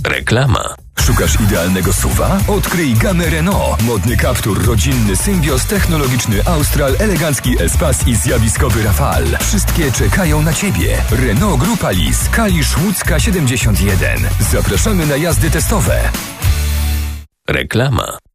Reklama. Szukasz idealnego SUV-a? Odkryj gamę Renault. Modny Captur, rodzinny Symbios, technologiczny Austral, elegancki Espace i zjawiskowy Rafale. Wszystkie czekają na Ciebie. Renault Grupa Lis, Kalisz Łódzka 71. Zapraszamy na jazdy testowe. Reklama.